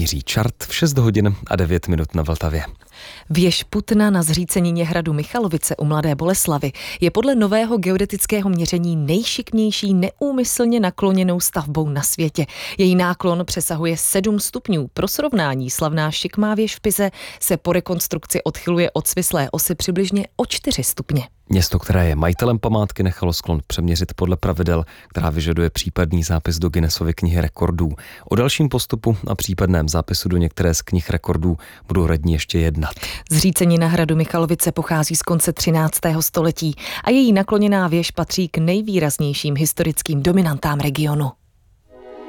Jiří Čart v 6 hodin a 9 minut na Vltavě. Věž Putna na zřícenině hradu Michalovice u Mladé Boleslavi je podle nového geodetického měření nejšikmější neúmyslně nakloněnou stavbou na světě. Její náklon přesahuje 7 stupňů. Pro srovnání slavná šikmá věž v Pize se po rekonstrukci odchyluje od svislé osy přibližně o 4 stupně. Město, které je majitelem památky, nechalo sklon přeměřit podle pravidel, která vyžaduje případný zápis do Guinnessovy knihy rekordů. O dalším postupu a případném zápisu do některé z knih rekordů budou radní ještě jednat. Zřícenina hradu Michalovice pochází z konce 13. století a její nakloněná věž patří k nejvýraznějším historickým dominantám regionu.